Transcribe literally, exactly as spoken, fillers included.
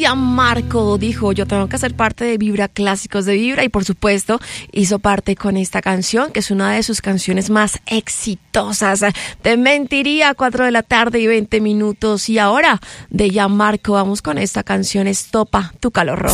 Gianmarco dijo, yo tengo que hacer parte de Vibra Clásicos de Vibra, y por supuesto hizo parte con esta canción, que es una de sus canciones más exitosas. Te mentiría, cuatro de la tarde y veinte minutos, y ahora de Gianmarco vamos con esta canción, Estopa tu calor rojo.